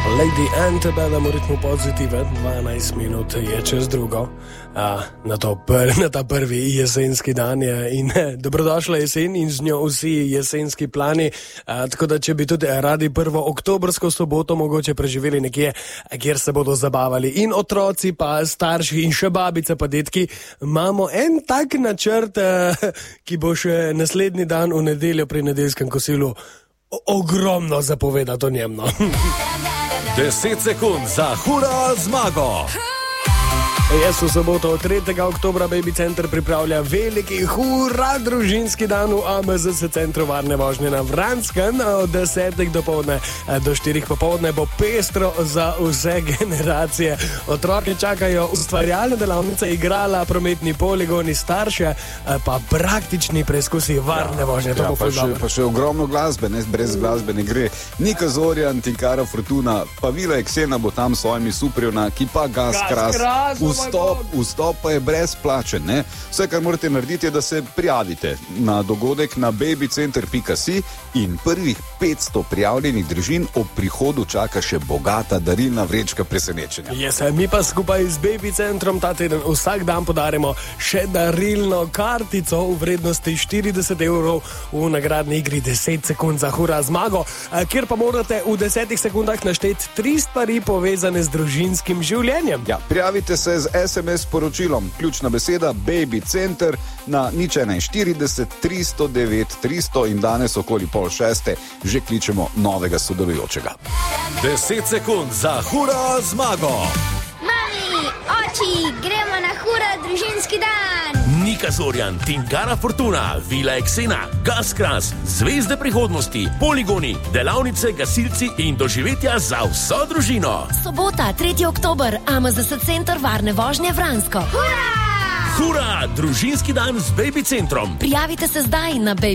Lady Antebellum v ritmu pozitive, 12 minut je čez drugo, na ta prvi jesenski dan je in dobrodošla jesen in z njo vsi jesenski plani, tako da če bi tudi radi 1. oktobrsko soboto mogoče preživeli nekje, kjer se bodo zabavali in otroci, pa starši in še babice pa detki, imamo en tak načrt, ki bo še naslednji dan v nedeljo pri nedeljskem kosilu ogromno zapovedati o njem. 10 sekund za hura zmago. Jaz v soboto 3. oktobra Baby Center pripravlja veliki hura družinski dan v AMZS centru varne vožnje na Vranskem. Od 10. dopoldne do 4. popoldne bo pestro za vse generacije. Otroke čakajo ustvarjalne delavnice, igrala, prometni poligoni, starše, pa praktični preizkusi varne vožnje. Pa še ogromno glasbe, ne, brez glasbe ne gre. Nika Zorjan, Tinkara Fortuna, pa Vila Eksena bo tam s svojimi Supriona, ki pa Gas Kras. Vstop pa je brezplačen, ne? Vse, kar morate narediti, je, da se prijavite na dogodek na babycenter.si in prvih 500 prijavljenih družin ob prihodu čaka še bogata darilna vrečka presenečenja. Mi pa skupaj z Baby Centrom ta teden vsak dan podarimo še darilno kartico v vrednosti 40 € v nagradni igri 10 sekund za hura zmago, kjer pa morate v 10 sekundah našteti 3 stvari povezane z družinskim življenjem. Ja, prijavite se z SMS sporočilom, ključna beseda Baby Center na 041 309 300 in danes okoli 5:30 že kličemo novega sodelujočega. 10 sekund za hura zmago. Mami, oči, gremo na hura družinski dan. Nika Zorjan, Tinkara Fortuna, Vila Eksena, Gas Kras, zvezde prihodnosti, poligoni, delavnice, gasilci in doživetja za vso družino. Sobota, 3. oktober, AMZS center varne vožnje Vransko. Hura! Družinski dan z Baby Centrom. Prijavite se zdaj na